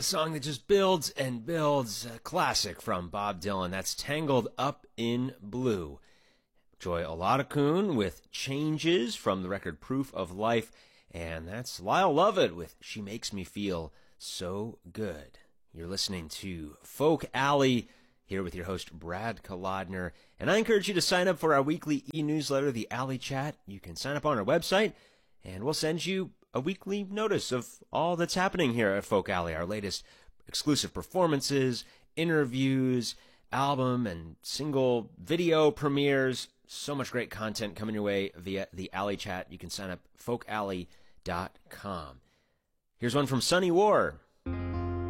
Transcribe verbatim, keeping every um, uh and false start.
A song that just builds and builds. A classic from Bob Dylan. That's Tangled Up in Blue. Joy Oladokun with Changes from the record Proof of Life. And that's Lyle Lovett with She Makes Me Feel So Good. You're listening to Folk Alley, here with your host, Brad Kolodner. And I encourage you to sign up for our weekly e-newsletter, The Alley Chat. You can sign up on our website, and we'll send you a weekly notice of all that's happening here at Folk Alley, our latest exclusive performances, interviews, album and single video premieres. So much great content coming your way via the Alley Chat. You can sign up folk alley dot com. Here's one from Sunny War.